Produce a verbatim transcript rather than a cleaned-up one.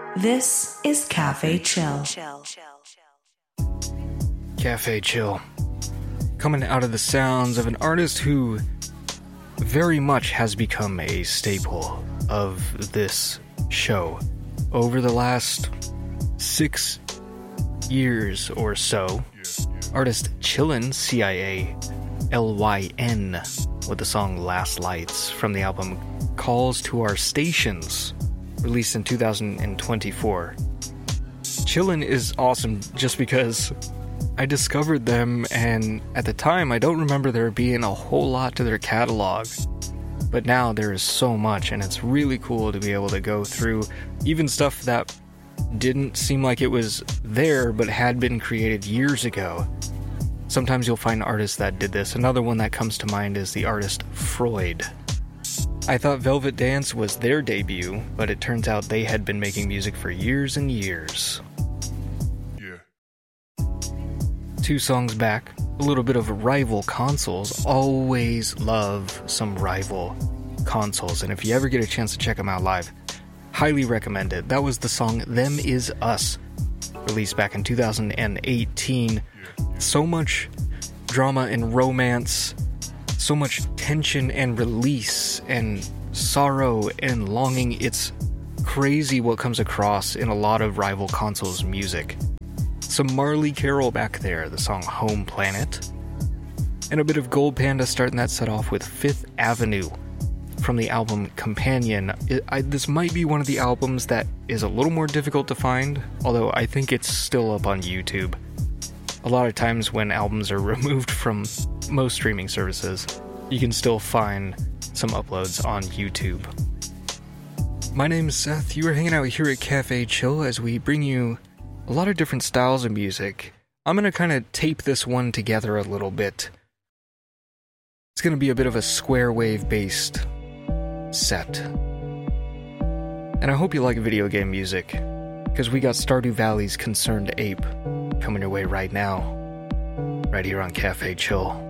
This is Cafe Chill. Cafe Chill. Coming out of the sounds of an artist who very much has become a staple of this show over the last six years or so. Artist Chillin, C I A L Y N, with the song Last Lights from the album Calls to Our Stations, released in two thousand twenty-four. Chillin is awesome just because I discovered them, and at the time I don't remember there being a whole lot to their catalog, but now there is so much, and it's really cool to be able to go through even stuff that didn't seem like it was there but had been created years ago. Sometimes you'll find artists that did this. Another one that comes to mind is the artist Freud. I thought Velvet Dance was their debut, but it turns out they had been making music for years and years. Yeah. Two songs back, a little bit of rival consoles. Always love some rival consoles, and if you ever get a chance to check them out live, highly recommend it. That was the song Them Is Us, released back in two thousand eighteen. So much drama and romance, so much tension and release and sorrow and longing. It's crazy what comes across in a lot of rival consoles music. Some Marley Carroll back there, the song Home Planet, and a bit of Gold Panda starting that set off with Fifth Avenue from the album Companion. It, I, this might be one of the albums that is a little more difficult to find, although I think it's still up on YouTube. A lot of times when albums are removed from most streaming services, you can still find some uploads on YouTube. My name's Seth. You are hanging out here at Cafe Chill as we bring you a lot of different styles of music. I'm going to kind of tape this one together a little bit. It's going to be a bit of a square wave based set. And I hope you like video game music, because we got Stardew Valley's Concerned Ape coming your way right now, right here on Cafe Chill.